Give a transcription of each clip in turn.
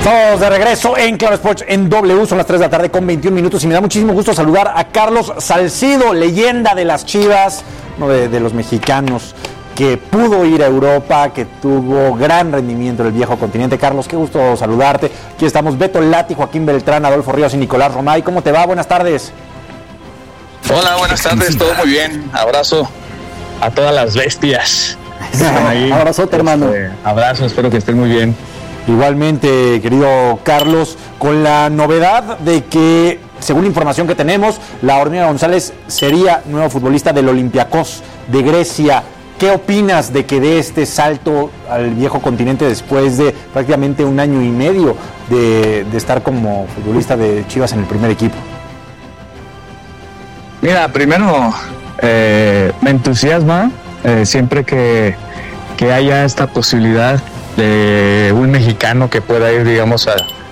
Estamos de regreso en Claro Sports en W, son las 3 de la tarde con 21 minutos y me da muchísimo gusto saludar a Carlos Salcido, leyenda de las Chivas, uno de los mexicanos que pudo ir a Europa, que tuvo gran rendimiento en el viejo continente. Carlos, qué gusto saludarte. Aquí estamos Beto Lati, Joaquín Beltrán, Adolfo Ríos y Nicolás Romay. ¿Cómo te va? Buenas tardes. Hola, buenas tardes, todo muy bien. Abrazo a todas las bestias. Abrazote, hermano. Abrazo, espero que estén muy bien. Igualmente, querido Carlos, con la novedad de que, según la información que tenemos, la Hormiga González sería nuevo futbolista del Olympiacos de Grecia. ¿Qué opinas de que dé este salto al viejo continente después de prácticamente un año y medio de estar como futbolista de Chivas en el primer equipo? Mira, primero me entusiasma siempre que haya esta posibilidad de un mexicano que pueda ir, digamos,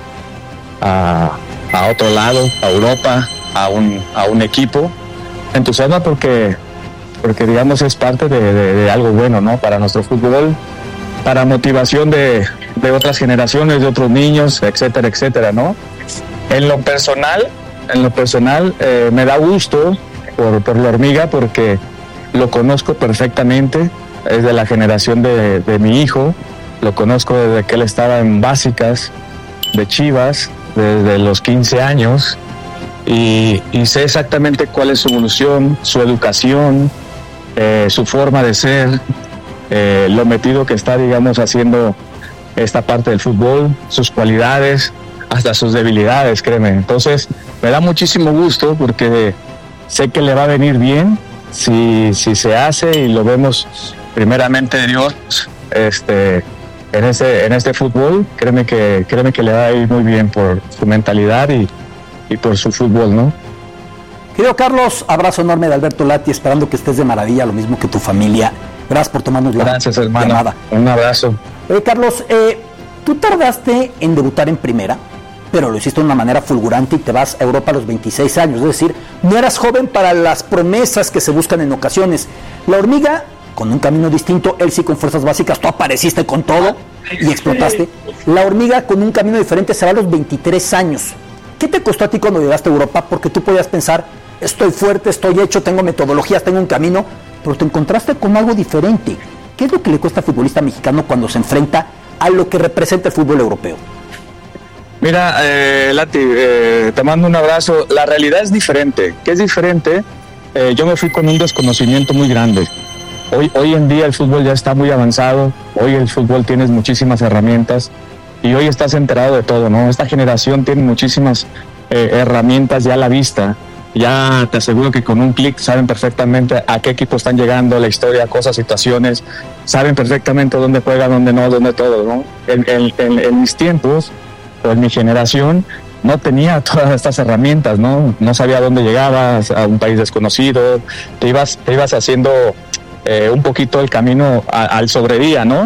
a otro lado, a Europa, a un equipo. Me entusiasma porque digamos es parte de algo bueno, ¿no? Para nuestro fútbol, para motivación de otras generaciones, de otros niños, etcétera, etcétera, ¿no? En lo personal me da gusto por la Hormiga porque lo conozco perfectamente, es de la generación de mi hijo, lo conozco desde que él estaba en básicas de Chivas, desde los 15 años, y sé exactamente cuál es su evolución, su educación, su forma de ser, lo metido que está, digamos, haciendo esta parte del fútbol, sus cualidades, hasta sus debilidades, créeme. Entonces, me da muchísimo gusto porque sé que le va a venir bien si se hace y lo vemos primeramente de Dios, en este fútbol. Créeme que le va a ir muy bien por su mentalidad y por su fútbol, ¿no? Querido Carlos, abrazo enorme de Alberto Lati, esperando que estés de maravilla, lo mismo que tu familia. Gracias por tomarnos la Gracias, hermano. llamada. Un abrazo. Carlos, tú tardaste en debutar en primera, pero lo hiciste de una manera fulgurante y te vas a Europa a los 26 años. Es decir, no eras joven para las promesas que se buscan en ocasiones. La Hormiga, con un camino distinto, él sí con fuerzas básicas, tú apareciste con todo y explotaste. La Hormiga, con un camino diferente, se va a los 23 años. ¿Qué te costó a ti cuando llegaste a Europa? Porque tú podías pensar, estoy fuerte, estoy hecho, tengo metodologías, tengo un camino, pero te encontraste con algo diferente. ¿Qué es lo que le cuesta al futbolista mexicano cuando se enfrenta a lo que representa el fútbol europeo? Mira, Lati, te mando un abrazo. La realidad es diferente. ¿Qué es diferente? Yo me fui con un desconocimiento muy grande. Hoy en día el fútbol ya está muy avanzado. Hoy el fútbol tienes muchísimas herramientas y hoy estás enterado de todo, ¿no? Esta generación tiene muchísimas herramientas ya a la vista. Ya te aseguro que con un clic saben perfectamente a qué equipo están llegando, la historia, cosas, situaciones. Saben perfectamente dónde juega, dónde no, dónde todo, ¿no? En mis tiempos, o en mi generación, no tenía todas estas herramientas, ¿no? No sabía dónde llegabas, a un país desconocido, te ibas haciendo un poquito el camino al sobredía, ¿no?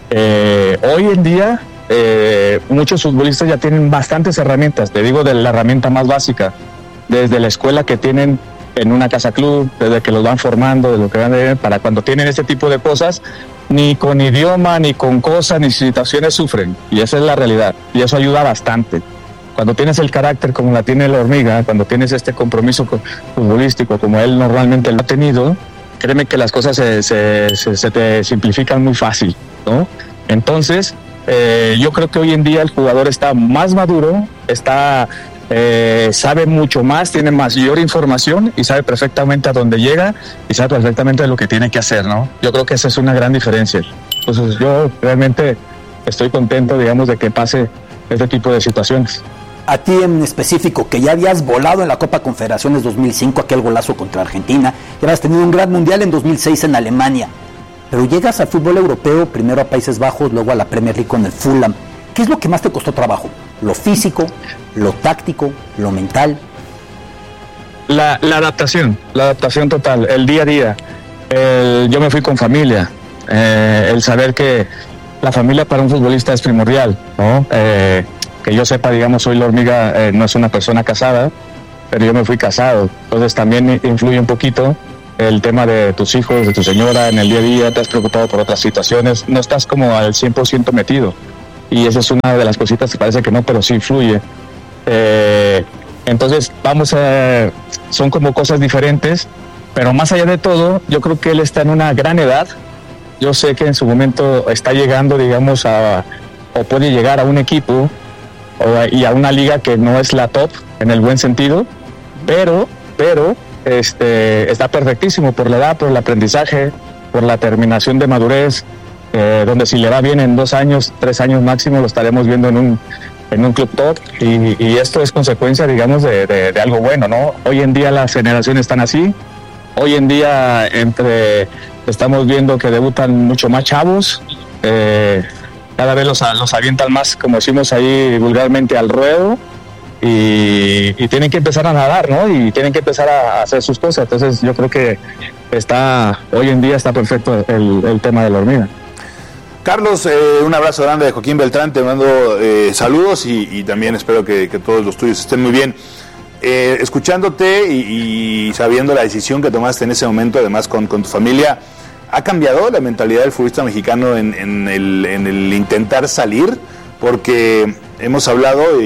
Hoy en día, muchos futbolistas ya tienen bastantes herramientas, te digo de la herramienta más básica, desde la escuela que tienen en una casa club, desde que los van formando, de lo que van a ver, para cuando tienen este tipo de cosas, ni con idioma, ni con cosas, ni situaciones sufren, y esa es la realidad, y eso ayuda bastante. Cuando tienes el carácter como la tiene la Hormiga, cuando tienes este compromiso futbolístico como él normalmente lo ha tenido, créeme que las cosas se te simplifican muy fácil, ¿no? Entonces, yo creo que hoy en día el jugador está más maduro, sabe mucho más, tiene mayor información y sabe perfectamente a dónde llega y sabe perfectamente lo que tiene que hacer, ¿no? Yo creo que esa es una gran diferencia. Entonces yo realmente estoy contento, digamos, de que pase este tipo de situaciones. A ti en específico, que ya habías volado en la Copa Confederaciones 2005, aquel golazo contra Argentina, ya habías tenido un gran mundial en 2006 en Alemania, pero llegas al fútbol europeo, primero a Países Bajos, luego a la Premier League con el Fulham. ¿Qué es lo que más te costó trabajo? ¿Lo físico, lo táctico, lo mental? La adaptación total, el día a día. Yo me fui con familia, el saber que la familia para un futbolista es primordial, ¿no? Que yo sepa, digamos, hoy la Hormiga no es una persona casada, pero yo me fui casado, entonces también influye un poquito el tema de tus hijos, de tu señora, en el día a día te has preocupado por otras situaciones, no estás como al 100% metido. y esa es una de las cositas que parece que no, pero sí fluye. Entonces son como cosas diferentes, pero más allá de todo, yo creo que él está en una gran edad. Yo sé que en su momento está llegando, digamos, o puede llegar a un equipo y a una liga que no es la top en el buen sentido, pero está perfectísimo por la edad, por el aprendizaje, por la terminación de madurez, donde si le va bien en 2 años, 3 años máximo, lo estaremos viendo en un club top, y esto es consecuencia, digamos, de algo bueno, ¿no? Hoy en día las generaciones están así. Hoy en día estamos viendo que debutan mucho más chavos, cada vez los avientan más, como decimos ahí vulgarmente, al ruedo, y tienen que empezar a nadar, ¿no? Y tienen que empezar a hacer sus cosas. Entonces yo creo que hoy en día está perfecto el tema de la hormiga. Carlos, un abrazo grande de Joaquín Beltrán, te mando saludos y también espero que todos los tuyos estén muy bien. Escuchándote y sabiendo la decisión que tomaste en ese momento, además con tu familia, ¿ha cambiado la mentalidad del futbolista mexicano en el intentar salir? Porque hemos hablado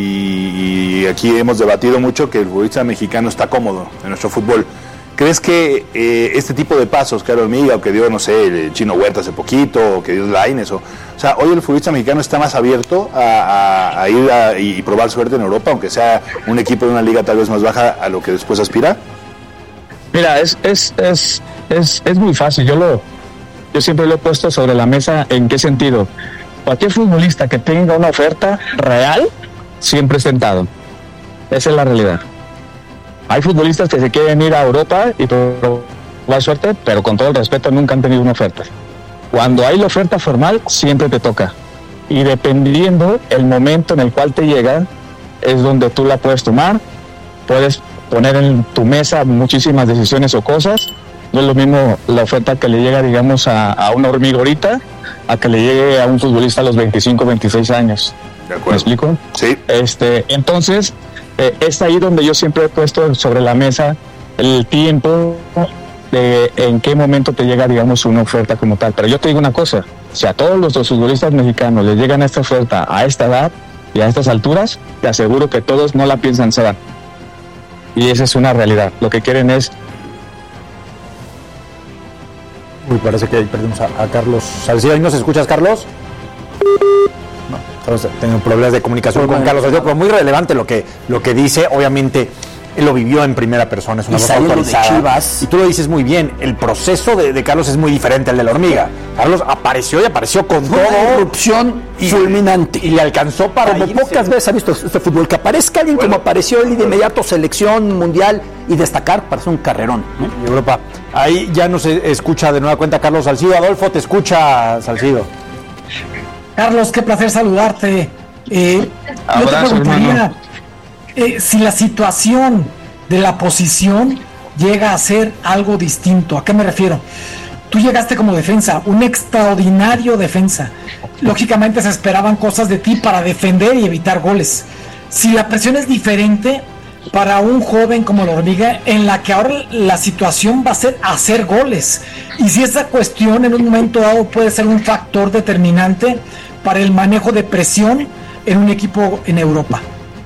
y aquí hemos debatido mucho que el futbolista mexicano está cómodo en nuestro fútbol. ¿Crees que este tipo de pasos que dio Hormiga, o que dio, no sé, el Chino Huerta hace poquito, o que dio Lainez, o sea, hoy el futbolista mexicano está más abierto a ir y probar suerte en Europa, aunque sea un equipo de una liga tal vez más baja a lo que después aspira? Mira, es muy fácil. Yo siempre lo he puesto sobre la mesa. ¿En qué sentido? Cualquier futbolista que tenga una oferta real siempre es tentado. Esa es la realidad. Hay futbolistas que se quieren ir a Europa y probar suerte, pero con todo el respeto nunca han tenido una oferta. Cuando hay la oferta formal, siempre te toca. Y dependiendo el momento en el cual te llega, es donde tú la puedes tomar. Puedes poner en tu mesa muchísimas decisiones o cosas. No es lo mismo la oferta que le llega, digamos, a una hormiga ahorita, a que le llegue a un futbolista a los 25, 26 años. ¿De acuerdo? ¿Me explico? Sí. Entonces, es ahí donde yo siempre he puesto sobre la mesa el tiempo de en qué momento te llega, digamos, una oferta como tal. Pero yo te digo una cosa, si a todos los futbolistas mexicanos les llegan esta oferta a esta edad y a estas alturas, te aseguro que todos no la piensan, se van. Y esa es una realidad. Lo que quieren es... Uy, parece que perdimos a Carlos Salcido. ¿Y nos escuchas, Carlos? No, estamos teniendo problemas de comunicación con Carlos Salcido, pero muy relevante lo que dice. Obviamente, él lo vivió en primera persona, es una voz autorizada. De Chivas. Y tú lo dices muy bien, el proceso de Carlos es muy diferente al de la hormiga. Carlos apareció con fue todo. Una erupción fulminante. Y le alcanzó para como irse. Pocas veces ha visto este fútbol, que aparezca alguien como apareció él y de inmediato selección mundial y destacar, parece un carrerón, ¿no? Y Europa. Ahí ya nos escucha de nueva cuenta Carlos Salcido. Adolfo, te escucha, Salcido. Carlos, qué placer saludarte. Yo te preguntaría si la situación de la posición llega a ser algo distinto. ¿A qué me refiero? Tú llegaste como defensa, un extraordinario defensa. Lógicamente se esperaban cosas de ti para defender y evitar goles. Si la presión es diferente para un joven como la hormiga, en la que ahora la situación va a ser hacer goles, y si esa cuestión en un momento dado puede ser un factor determinante para el manejo de presión en un equipo en Europa.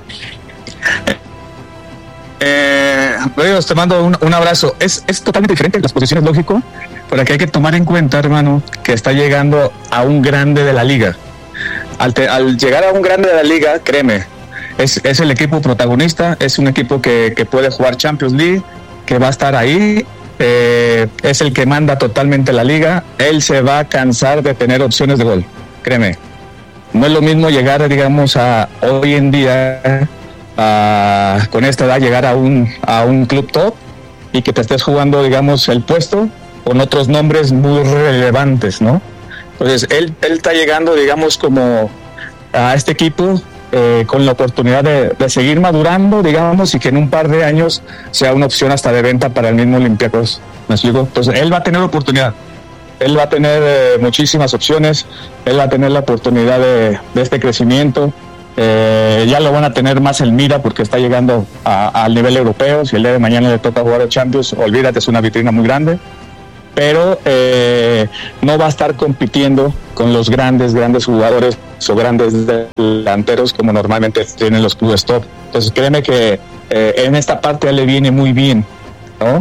Te mando un abrazo. Es totalmente diferente las posiciones, lógico, pero aquí hay que tomar en cuenta, hermano, que está llegando a un grande de la liga. Al llegar a un grande de la liga, créeme, es el equipo protagonista, es un equipo que puede jugar Champions League, que va a estar ahí, es el que manda totalmente la liga. Él se va a cansar de tener opciones de gol, créeme. No es lo mismo llegar, digamos, hoy en día, con esta edad, llegar a un club top y que te estés jugando, digamos, el puesto con otros nombres muy relevantes, ¿no? Entonces, él está llegando, digamos, como a este equipo con la oportunidad de seguir madurando, digamos, y que en un par de años sea una opción hasta de venta para el mismo Olympiacos. ¿Me explico? Entonces, él va a tener oportunidad. Él va a tener muchísimas opciones. Él va a tener la oportunidad de este crecimiento. Ya lo van a tener más en mira porque está llegando al nivel europeo. Si el día de mañana le toca jugar a Champions, olvídate, es una vitrina muy grande. pero no va a estar compitiendo con los grandes jugadores o grandes delanteros como normalmente tienen los clubes top. Entonces créeme que en esta parte le viene muy bien, ¿no?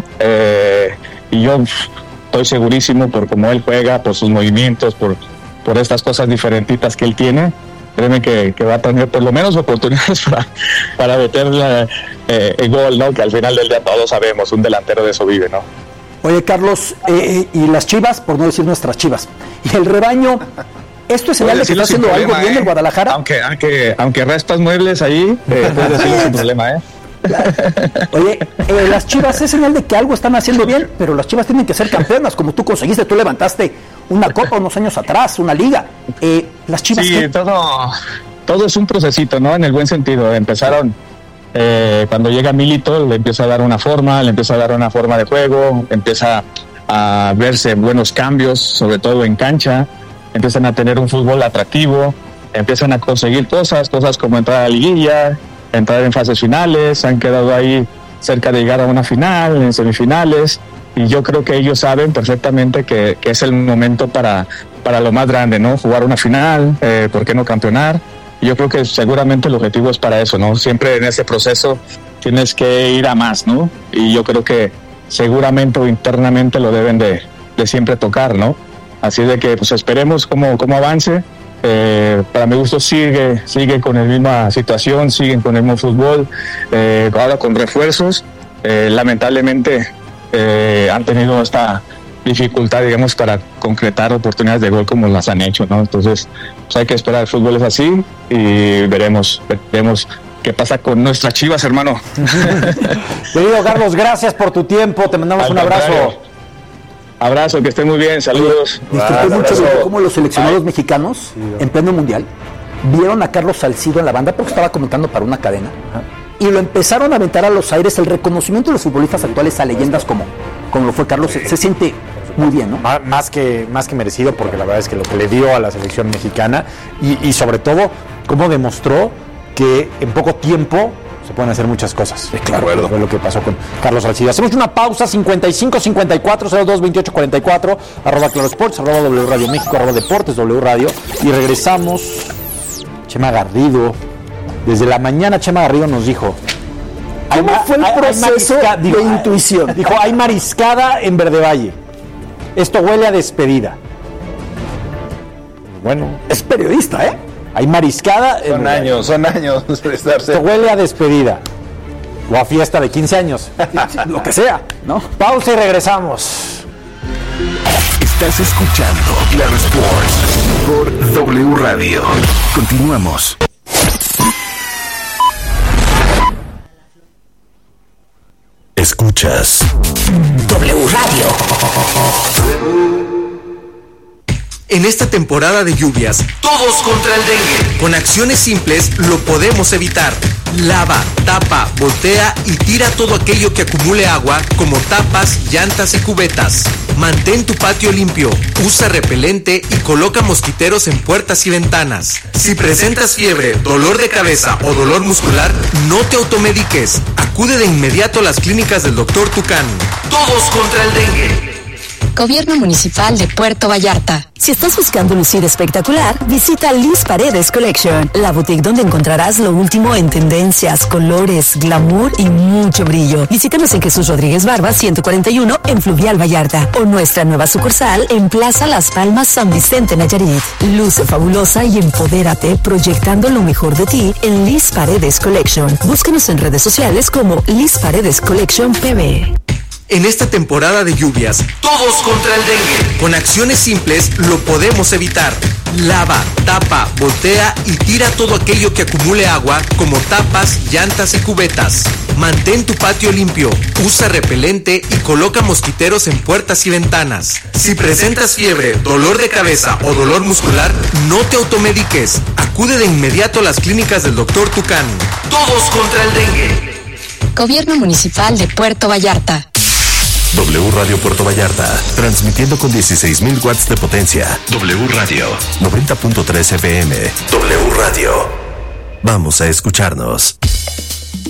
Y yo estoy segurísimo por cómo él juega, por sus movimientos, por estas cosas diferentitas que él tiene. Créeme que va a tener por lo menos oportunidades para meter el gol, ¿no? Que al final del día todos sabemos, un delantero de eso vive, ¿no? Oye, Carlos, y las Chivas, por no decir nuestras Chivas, y el rebaño, ¿esto es señal de que está haciendo algo bien en Guadalajara? Aunque raspas muebles ahí, puedes decirlo sin problema, ¿eh? Oye, las Chivas es señal de que algo están haciendo bien, pero las Chivas tienen que ser campeonas, como tú conseguiste. Tú levantaste una copa unos años atrás, una liga. Las Chivas. Sí, todo es un procesito, ¿no? En el buen sentido. Empezaron cuando llega Milito, le empieza a dar una forma, de juego, empieza a verse buenos cambios, sobre todo en cancha, empiezan a tener un fútbol atractivo, empiezan a conseguir cosas como entrar a la liguilla, entrar en fases finales, han quedado ahí cerca de llegar a una final, en semifinales, y yo creo que ellos saben perfectamente que es el momento para lo más grande, ¿no? Jugar una final, ¿por qué no campeonar? Yo creo que seguramente el objetivo es para eso, ¿no? Siempre en ese proceso tienes que ir a más, ¿no? Y yo creo que seguramente o internamente lo deben de siempre tocar, ¿no? Así de que pues esperemos cómo avance. Para mi gusto sigue con la misma situación, siguen con el mismo fútbol, ahora con refuerzos. Lamentablemente han tenido esta dificultad, digamos, para concretar oportunidades de gol como las han hecho, ¿no? Entonces, pues hay que esperar, el fútbol es así y veremos qué pasa con nuestras Chivas, hermano. Querido Carlos, gracias por tu tiempo, te mandamos un abrazo. Abrazo, que esté muy bien, saludos. Disfruté mucho de cómo los seleccionados mexicanos, en pleno mundial, vieron a Carlos Salcido en la banda, porque estaba comentando para una cadena, y lo empezaron a aventar a los aires. El reconocimiento de los futbolistas actuales a leyendas como lo fue Carlos, se siente muy bien, ¿no? Más que merecido, porque la verdad es que lo que le dio a la selección mexicana y sobre todo cómo demostró que en poco tiempo se pueden hacer muchas cosas. Claro. Fue lo que pasó con Carlos Salcido. Hacemos una pausa, 55-54-02-28-44, @ClaroSports, @W Radio México, @Deportes W Radio, y regresamos. Chema Garrido, desde la mañana Chema Garrido nos dijo, ¿cómo fue el proceso de intuición? Dijo, hay mariscada en Verde Valle. Esto huele a despedida. Bueno. Es periodista, ¿eh? Hay mariscada. Son años de estarse. Esto huele a despedida. O a fiesta de 15 años. Lo que sea, ¿no? Pausa y regresamos. Estás escuchando Claro Sports por W Radio. Continuamos. Escuchas W Radio. En esta temporada de lluvias, todos contra el dengue. Con acciones simples lo podemos evitar. Lava, tapa, voltea y tira todo aquello que acumule agua, como tapas, llantas y cubetas. Mantén tu patio limpio, usa repelente y coloca mosquiteros en puertas y ventanas. Si presentas fiebre, dolor de cabeza o dolor muscular, no te automediques. Acude de inmediato a las clínicas del Dr. Tucán. Todos contra el dengue. Gobierno Municipal de Puerto Vallarta. Si estás buscando lucir espectacular, visita Liz Paredes Collection, la boutique donde encontrarás lo último en tendencias, colores, glamour y mucho brillo. Visítanos en Jesús Rodríguez Barba 141 en Fluvial Vallarta, o nuestra nueva sucursal en Plaza Las Palmas San Vicente Nayarit. Luce fabulosa y empodérate proyectando lo mejor de ti en Liz Paredes Collection. Búscanos en redes sociales como Liz Paredes Collection PB. En esta temporada de lluvias, todos contra el dengue. Con acciones simples lo podemos evitar. Lava, tapa, voltea y tira todo aquello que acumule agua, como tapas, llantas y cubetas. Mantén tu patio limpio, usa repelente y coloca mosquiteros en puertas y ventanas. Si presentas fiebre, dolor de cabeza o dolor muscular, no te automediques. Acude de inmediato a las clínicas del Dr. Tucán. Todos contra el dengue. Gobierno Municipal de Puerto Vallarta. W Radio Puerto Vallarta, transmitiendo con 16,000 watts de potencia. W Radio 90.3 FM. W Radio. Vamos a escucharnos.